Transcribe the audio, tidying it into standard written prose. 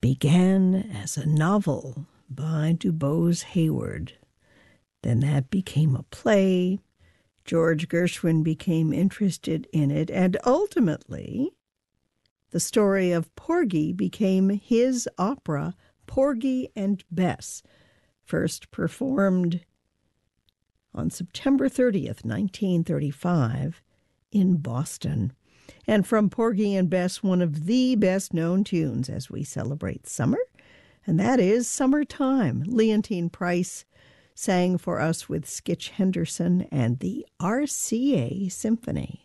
began as a novel by DuBose Hayward. Then that became a play. George Gershwin became interested in it, and ultimately, the story of Porgy became his opera, Porgy and Bess, first performed on September 30th, 1935, in Boston. And from Porgy and Bess, one of the best-known tunes as we celebrate summer, and that is Summertime. Leontine Price sang for us with Skitch Henderson and the RCA Symphony.